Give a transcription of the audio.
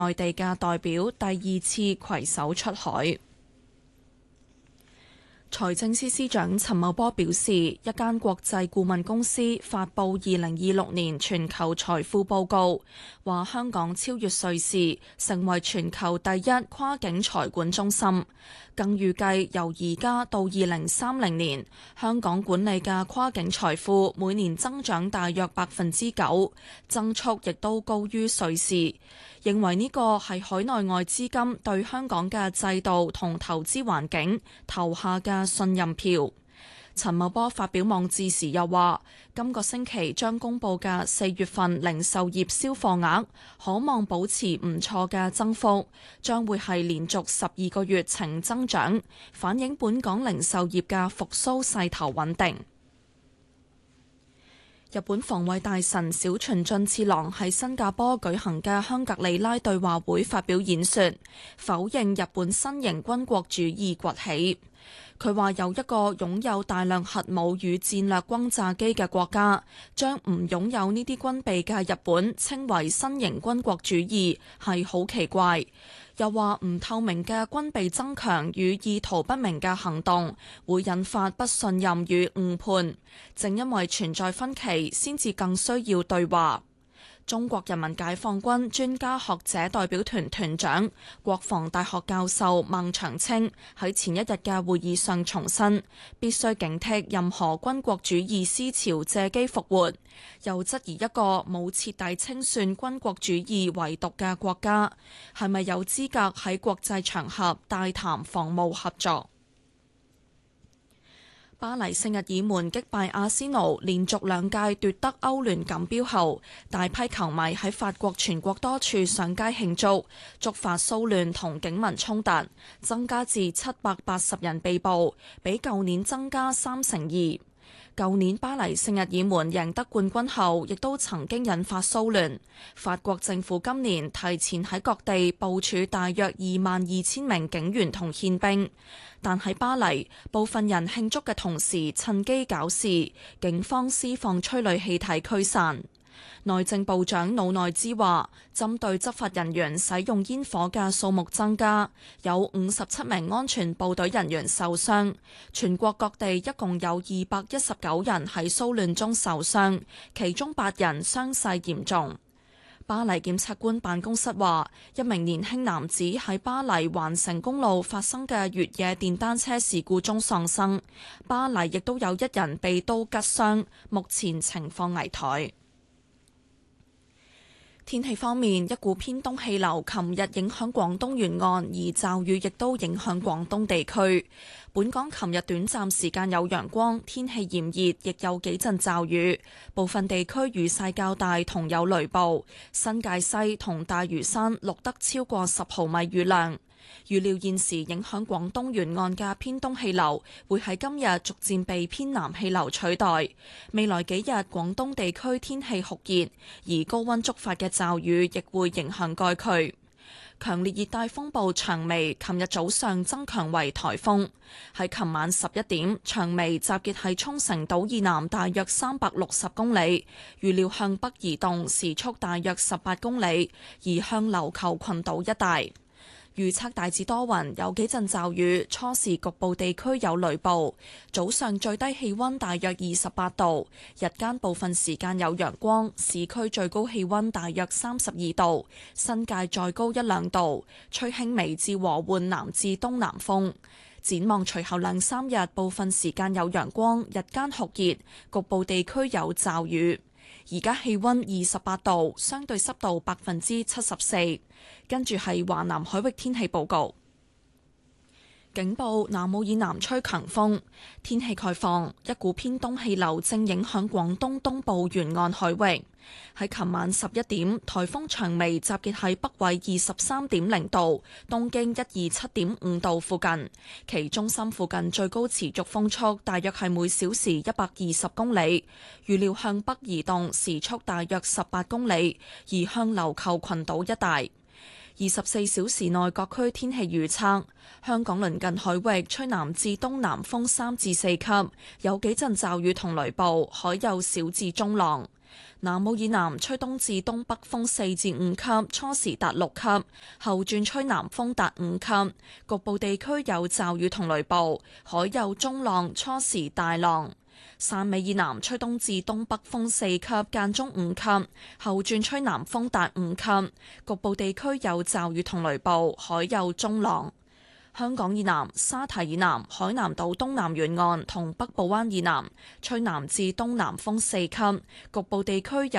內地嘅代表第二次攜手出海。財政司司長陳茂波表示，一間國際顧問公司發布2026年全球財富報告，話香港超越瑞士，成為全球第一跨境財管中心。更預計由而家到2030年，香港管理嘅跨境財富每年增長大約9%，增速亦都高於瑞士。認為呢個係海內外資金對香港嘅制度同投資環境投下嘅信任票。陳茂波發表網誌時又話，今個星期將公佈嘅4月份零售業銷貨額可望保持唔錯嘅增幅，將會係連續12個月呈增長，反映本港零售業嘅復甦勢頭穩定。日本防衛大臣小泉進次郎喺新加坡舉行嘅香格里拉對話會發表演說，否認日本新型軍國主義崛起。佢話有一個擁有大量核武與戰略轟炸機嘅國家，將唔擁有呢啲軍備嘅日本稱為新型軍國主義，係好奇怪。又話唔透明嘅軍備增強與意圖不明嘅行動會引發不信任與誤判，正因為存在分歧，先至更需要對話。中國人民解放軍專家學者代表團團長、國防大學教授孟長青喺前一日嘅會議上重申，必須警惕任何軍國主義思潮借機復活，又質疑一個冇徹底清算軍國主義遺毒嘅國家係咪有資格喺國際場合帶談防務合作。巴黎聖日耳門擊敗阿仙奴，連續2屆奪得歐聯錦標後，大批球迷喺法國全國多處上街慶祝，觸發騷亂同警民衝突，增加至780人被捕，比舊年增加2%。舊年巴黎聖日耳門贏得冠軍後，亦都曾經引發騷亂。法國政府今年提前喺各地部署大約22,000名警員同憲兵，但喺巴黎，部分人慶祝嘅同時趁機搞事，警方施放催淚氣體驅散。內政部長魯內茲話，針對執法人員使用煙火嘅數目增加，有57名安全部隊人員受傷。全國各地一共有219人喺騷亂中受傷，其中8人傷勢嚴重。巴黎檢察官辦公室話，一名年輕男子喺巴黎環城公路發生嘅越野電單車事故中喪生，巴黎亦都有1人被刀拮傷，目前情況危殆。天氣方面，一股偏東氣流琴日影響廣東沿岸，而驟雨亦都影響廣東地區。本港琴日短暫時間有陽光，天氣炎熱，亦有幾陣驟雨，部分地區雨勢較大，同有雷暴。新界西同大嶼山錄得超過10毫米雨量。預料現時影響廣東沿岸嘅偏東氣流會喺今日逐漸被偏南氣流取代。未來幾日廣東地區天氣酷熱，而高溫觸發嘅驟雨亦會影響該區。強烈熱帶風暴長眉琴日早上增強為颱風，喺琴晚11點，長眉集結喺沖繩島以南大約360公里，預料向北移動，時速大約18公里，移向琉球群島一帶。預測大致多雲，有幾陣驟雨，初時局部地區有雷暴。早上最低氣溫大約28度，日間部分時間有陽光，市區最高氣溫大約32度，新界再高1-2度，吹輕微至和緩南至東南風。展望隨後2-3日，部分時間有陽光，日間酷熱，局部地區有驟雨。而家氣溫28度，相對濕度74%。跟住係華南海域天氣報告。警報：南澳以南吹強風，天氣概況，一股偏東氣流正影響廣東東部沿岸海域。喺琴晚11點，颱風長眉集結喺北緯23.0度、東經127.5度附近，其中心附近最高持續風速大約係每小時120公里，預料向北移動，時速大約18公里，移向琉球群島一帶。24小時內各區天氣預測：香港鄰近海域吹南至東南風3至4級，有幾陣驟雨同雷暴，海有小至中浪。 南澳以南吹東至東北風4至5級，初時達6級，後轉吹南風達5級，局部地區有驟雨同雷暴，海有中浪，初時大浪。汕尾以南吹東至東北風4級，間中5級，後轉吹南風達5級，局部地區有驟雨同雷暴，海有中浪。香港以南、沙堤以南、海南島東南沿岸同北部灣以南吹南至東南風4級，局部地區有